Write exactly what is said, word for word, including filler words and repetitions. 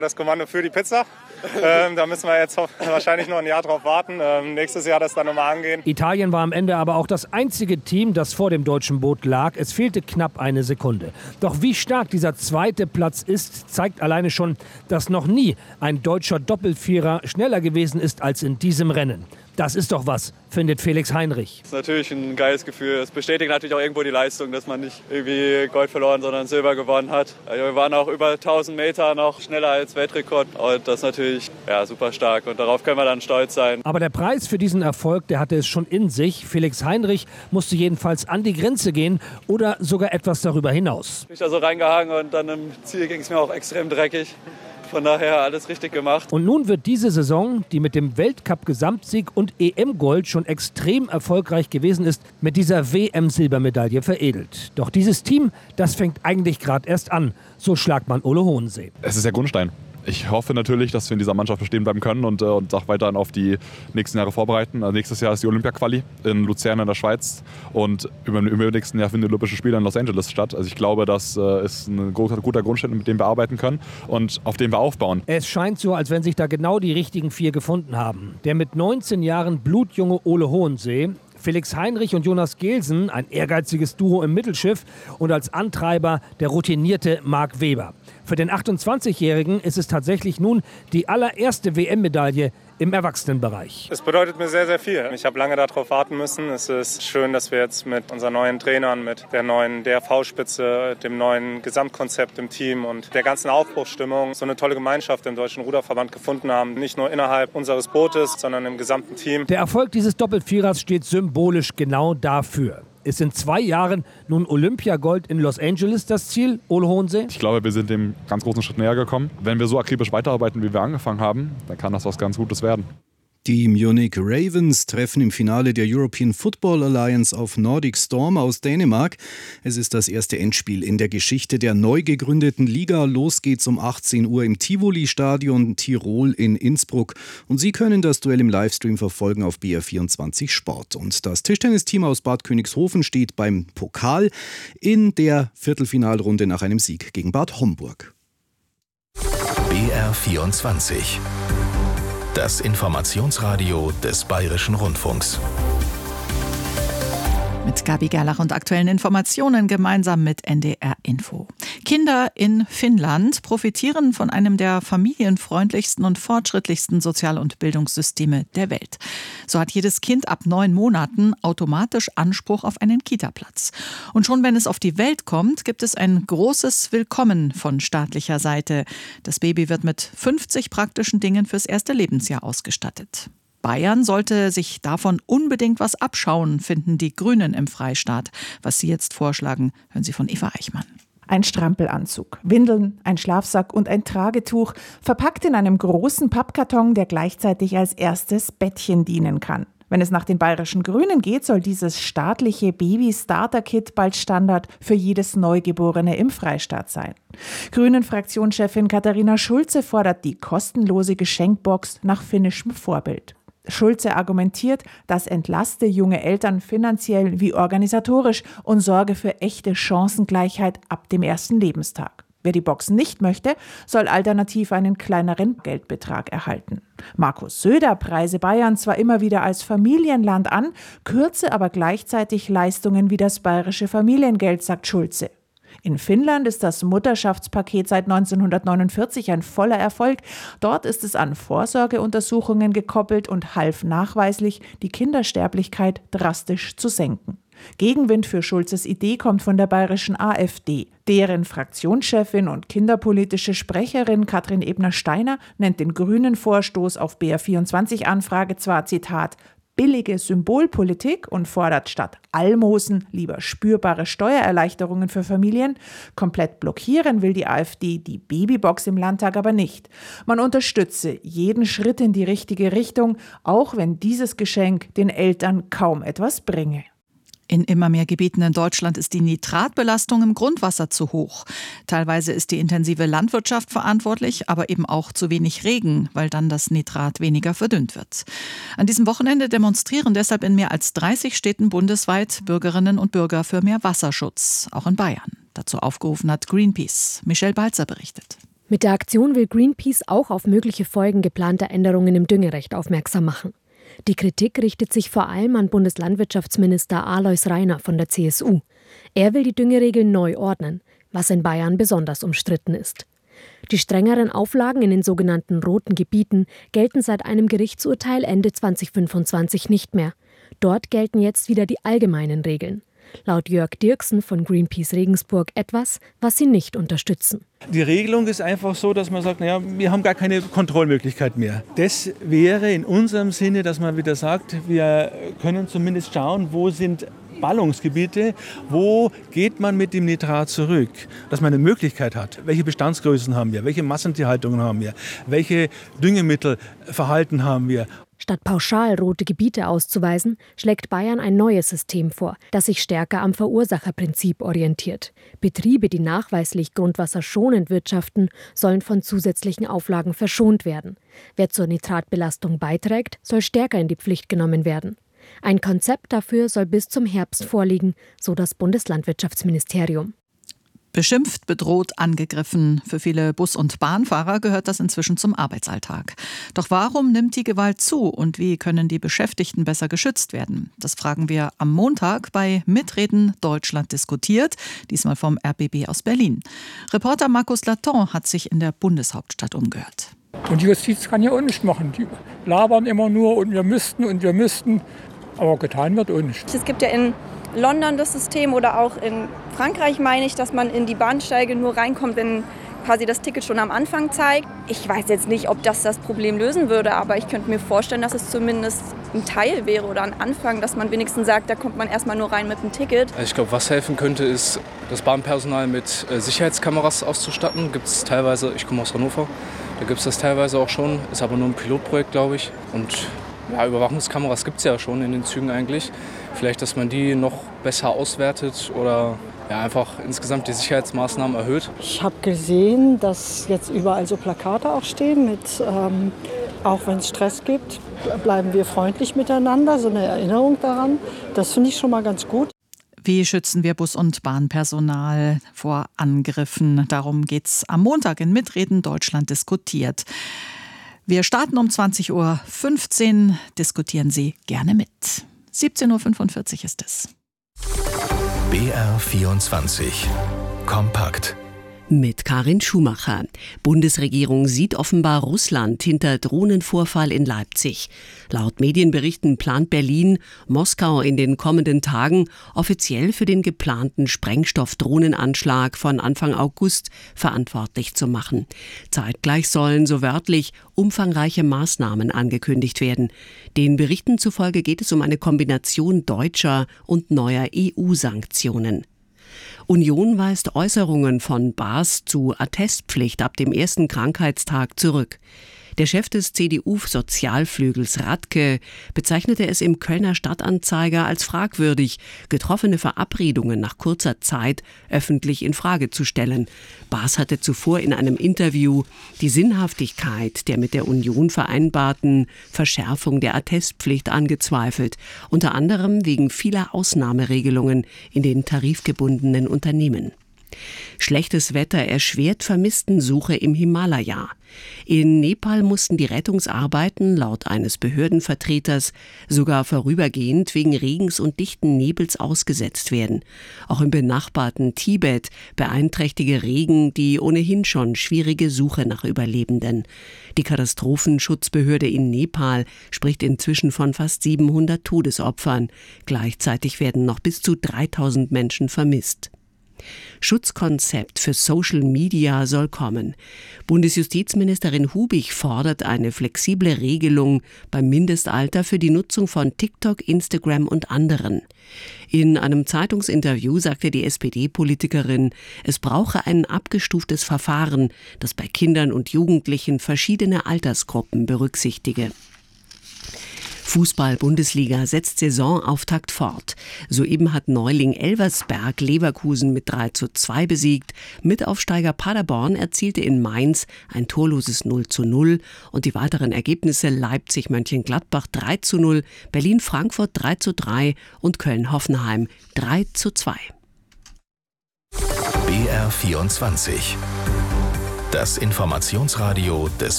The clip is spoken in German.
Das Kommando für die Pizza. Ähm, da müssen wir jetzt wahrscheinlich noch ein Jahr drauf warten. Ähm, nächstes Jahr das dann nochmal angehen. Italien war am Ende aber auch das einzige Team, das vor dem deutschen Boot lag. Es fehlte knapp eine Sekunde. Doch wie stark dieser zweite Platz ist, zeigt alleine schon, dass noch nie ein deutscher Doppelvierer schneller gewesen ist als in diesem Rennen. Das ist doch was, findet Felix Heinrich. Das ist natürlich ein geiles Gefühl. Es bestätigt natürlich auch irgendwo die Leistung, dass man nicht irgendwie Gold verloren, sondern Silber gewonnen hat. Also wir waren auch über tausend Meter noch schneller als Weltrekord. Und das ist natürlich ja, super stark. Und darauf können wir dann stolz sein. Aber der Preis für diesen Erfolg, der hatte es schon in sich. Felix Heinrich musste jedenfalls an die Grenze gehen oder sogar etwas darüber hinaus. Ich bin da so reingehangen und dann im Ziel ging es mir auch extrem dreckig. Von daher alles richtig gemacht. Und nun wird diese Saison, die mit dem Weltcup-Gesamtsieg und E M-Gold schon extrem erfolgreich gewesen ist, mit dieser W M-Silbermedaille veredelt. Doch dieses Team, das fängt eigentlich gerade erst an, so Schlagmann Ole Hohensee. Es ist der Grundstein. Ich hoffe natürlich, dass wir in dieser Mannschaft bestehen bleiben können und, äh, und auch weiterhin auf die nächsten Jahre vorbereiten. Also nächstes Jahr ist die Olympia-Quali in Luzern in der Schweiz und über im übernächsten Jahr finden die Olympischen Spiele in Los Angeles statt. Also ich glaube, das äh, ist ein guter, guter Grundstein, mit dem wir arbeiten können und auf dem wir aufbauen. Es scheint so, als wenn sich da genau die richtigen vier gefunden haben. Der mit neunzehn Jahren blutjunge Ole Hohensee, Felix Heinrich und Jonas Gelsen, ein ehrgeiziges Duo im Mittelschiff und als Antreiber der routinierte Marc Weber. Für den achtundzwanzigjährigen ist es tatsächlich nun die allererste W M-Medaille im Erwachsenenbereich. Es bedeutet mir sehr, sehr viel. Ich habe lange darauf warten müssen. Es ist schön, dass wir jetzt mit unseren neuen Trainern, mit der neuen D R V-Spitze, dem neuen Gesamtkonzept im Team und der ganzen Aufbruchsstimmung so eine tolle Gemeinschaft im Deutschen Ruderverband gefunden haben. Nicht nur innerhalb unseres Bootes, sondern im gesamten Team. Der Erfolg dieses Doppelvierers steht symbolisch genau dafür. Ist in zwei Jahren nun Olympiagold in Los Angeles das Ziel, Ole Hohensee? Ich glaube, wir sind dem ganz großen Schritt näher gekommen. Wenn wir so akribisch weiterarbeiten, wie wir angefangen haben, dann kann das was ganz Gutes werden. Die Munich Ravens treffen im Finale der European Football Alliance auf Nordic Storm aus Dänemark. Es ist das erste Endspiel in der Geschichte der neu gegründeten Liga. Los geht's um achtzehn Uhr im Tivoli-Stadion Tirol in Innsbruck. Und Sie können das Duell im Livestream verfolgen auf B R vierundzwanzig Sport. Und das Tischtennisteam aus Bad Königshofen steht beim Pokal in der Viertelfinalrunde nach einem Sieg gegen Bad Homburg. B R vierundzwanzig. Das Informationsradio des Bayerischen Rundfunks. Mit Gabi Gerlach und aktuellen Informationen gemeinsam mit N D R Info. Kinder in Finnland profitieren von einem der familienfreundlichsten und fortschrittlichsten Sozial- und Bildungssysteme der Welt. So hat jedes Kind ab neun Monaten automatisch Anspruch auf einen Kita-Platz. Und schon wenn es auf die Welt kommt, gibt es ein großes Willkommen von staatlicher Seite. Das Baby wird mit fünfzig praktischen Dingen fürs erste Lebensjahr ausgestattet. Bayern sollte sich davon unbedingt was abschauen, finden die Grünen im Freistaat. Was sie jetzt vorschlagen, hören Sie von Eva Eichmann. Ein Strampelanzug, Windeln, ein Schlafsack und ein Tragetuch, verpackt in einem großen Pappkarton, der gleichzeitig als erstes Bettchen dienen kann. Wenn es nach den bayerischen Grünen geht, soll dieses staatliche Baby-Starter-Kit bald Standard für jedes Neugeborene im Freistaat sein. Grünen-Fraktionschefin Katharina Schulze fordert die kostenlose Geschenkbox nach finnischem Vorbild. Schulze argumentiert, das entlaste junge Eltern finanziell wie organisatorisch und sorge für echte Chancengleichheit ab dem ersten Lebenstag. Wer die Box nicht möchte, soll alternativ einen kleineren Geldbetrag erhalten. Markus Söder preise Bayern zwar immer wieder als Familienland an, kürze aber gleichzeitig Leistungen wie das bayerische Familiengeld, sagt Schulze. In Finnland ist das Mutterschaftspaket seit neunzehnhundertneunundvierzig ein voller Erfolg. Dort ist es an Vorsorgeuntersuchungen gekoppelt und half nachweislich, die Kindersterblichkeit drastisch zu senken. Gegenwind für Schulzes Idee kommt von der bayerischen AfD. Deren Fraktionschefin und kinderpolitische Sprecherin Katrin Ebner-Steiner nennt den grünen Vorstoß auf B R vierundzwanzig Anfrage zwar, Zitat, billige Symbolpolitik und fordert statt Almosen lieber spürbare Steuererleichterungen für Familien. Komplett blockieren will die AfD die Babybox im Landtag aber nicht. Man unterstütze jeden Schritt in die richtige Richtung, auch wenn dieses Geschenk den Eltern kaum etwas bringe. In immer mehr Gebieten in Deutschland ist die Nitratbelastung im Grundwasser zu hoch. Teilweise ist die intensive Landwirtschaft verantwortlich, aber eben auch zu wenig Regen, weil dann das Nitrat weniger verdünnt wird. An diesem Wochenende demonstrieren deshalb in mehr als dreißig Städten bundesweit Bürgerinnen und Bürger für mehr Wasserschutz, auch in Bayern. Dazu aufgerufen hat Greenpeace. Michelle Balzer berichtet. Mit der Aktion will Greenpeace auch auf mögliche Folgen geplanter Änderungen im Düngerecht aufmerksam machen. Die Kritik richtet sich vor allem an Bundeslandwirtschaftsminister Alois Rainer von der C S U. Er will die Düngeregeln neu ordnen, was in Bayern besonders umstritten ist. Die strengeren Auflagen in den sogenannten roten Gebieten gelten seit einem Gerichtsurteil Ende zweitausendfünfundzwanzig nicht mehr. Dort gelten jetzt wieder die allgemeinen Regeln. Laut Jörg Dirksen von Greenpeace Regensburg etwas, was sie nicht unterstützen. Die Regelung ist einfach so, dass man sagt, naja, wir haben gar keine Kontrollmöglichkeit mehr. Das wäre in unserem Sinne, dass man wieder sagt, wir können zumindest schauen, wo sind Ballungsgebiete, wo geht man mit dem Nitrat zurück, dass man eine Möglichkeit hat. Welche Bestandsgrößen haben wir, welche Massentierhaltungen haben wir, welche Düngemittelverhalten haben wir. Statt pauschal rote Gebiete auszuweisen, schlägt Bayern ein neues System vor, das sich stärker am Verursacherprinzip orientiert. Betriebe, die nachweislich grundwasserschonend wirtschaften, sollen von zusätzlichen Auflagen verschont werden. Wer zur Nitratbelastung beiträgt, soll stärker in die Pflicht genommen werden. Ein Konzept dafür soll bis zum Herbst vorliegen, so das Bundeslandwirtschaftsministerium. Beschimpft, bedroht, angegriffen. Für viele Bus- und Bahnfahrer gehört das inzwischen zum Arbeitsalltag. Doch warum nimmt die Gewalt zu und wie können die Beschäftigten besser geschützt werden? Das fragen wir am Montag bei Mitreden Deutschland diskutiert, diesmal vom R B B aus Berlin. Reporter Markus Laton hat sich in der Bundeshauptstadt umgehört. Und die Justiz kann ja auch nichts machen. Die labern immer nur und wir müssten und wir müssten, aber getan wird auch nichts. Es gibt ja in London das System oder auch in Frankreich, meine ich, dass man in die Bahnsteige nur reinkommt, wenn quasi das Ticket schon am Anfang zeigt. Ich weiß jetzt nicht, ob das das Problem lösen würde, aber ich könnte mir vorstellen, dass es zumindest ein Teil wäre oder ein Anfang, dass man wenigstens sagt, da kommt man erstmal nur rein mit dem Ticket. Ich glaube, was helfen könnte, ist, das Bahnpersonal mit Sicherheitskameras auszustatten. Gibt es teilweise, ich komme aus Hannover, da gibt es das teilweise auch schon, ist aber nur ein Pilotprojekt, glaube ich. Und ja, Überwachungskameras gibt es ja schon in den Zügen eigentlich. Vielleicht, dass man die noch besser auswertet oder ja, einfach insgesamt die Sicherheitsmaßnahmen erhöht. Ich habe gesehen, dass jetzt überall so Plakate auch stehen mit, ähm, auch wenn es Stress gibt, bleiben wir freundlich miteinander, so eine Erinnerung daran. Das finde ich schon mal ganz gut. Wie schützen wir Bus- und Bahnpersonal vor Angriffen? Darum geht es am Montag in Mitreden Deutschland diskutiert. Wir starten um zwanzig Uhr fünfzehn. Diskutieren Sie gerne mit. siebzehn Uhr fünfundvierzig ist es. B R vierundzwanzig. Kompakt. Mit Karin Schumacher. Bundesregierung sieht offenbar Russland hinter Drohnenvorfall in Leipzig. Laut Medienberichten plant Berlin, Moskau in den kommenden Tagen offiziell für den geplanten Sprengstoffdrohnenanschlag von Anfang August verantwortlich zu machen. Zeitgleich sollen, so wörtlich, umfangreiche Maßnahmen angekündigt werden. Den Berichten zufolge geht es um eine Kombination deutscher und neuer E U-Sanktionen. Union weist Äußerungen von Baas zu Attestpflicht ab dem ersten Krankheitstag zurück. Der Chef des C D U-Sozialflügels Radke bezeichnete es im Kölner Stadtanzeiger als fragwürdig, getroffene Verabredungen nach kurzer Zeit öffentlich in Frage zu stellen. Baas hatte zuvor in einem Interview die Sinnhaftigkeit der mit der Union vereinbarten Verschärfung der Attestpflicht angezweifelt, unter anderem wegen vieler Ausnahmeregelungen in den tarifgebundenen Unternehmen. Schlechtes Wetter erschwert Vermisstensuche im Himalaya. In Nepal mussten die Rettungsarbeiten laut eines Behördenvertreters sogar vorübergehend wegen Regens und dichten Nebels ausgesetzt werden. Auch im benachbarten Tibet beeinträchtige Regen die ohnehin schon schwierige Suche nach Überlebenden. Die Katastrophenschutzbehörde in Nepal spricht inzwischen von fast siebenhundert Todesopfern. Gleichzeitig werden noch bis zu dreitausend Menschen vermisst. Schutzkonzept für Social Media soll kommen. Bundesjustizministerin Hubig fordert eine flexible Regelung beim Mindestalter für die Nutzung von TikTok, Instagram und anderen. In einem Zeitungsinterview sagte die S P D-Politikerin, es brauche ein abgestuftes Verfahren, das bei Kindern und Jugendlichen verschiedene Altersgruppen berücksichtige. Fußball-Bundesliga setzt Saisonauftakt fort. Soeben hat Neuling Elversberg Leverkusen mit drei zu zwei besiegt. Mitaufsteiger Paderborn erzielte in Mainz ein torloses null zu null. Und die weiteren Ergebnisse Leipzig-Mönchengladbach drei zu null, Berlin-Frankfurt drei zu drei und Köln-Hoffenheim drei zu zwei. B R vierundzwanzig. Das Informationsradio des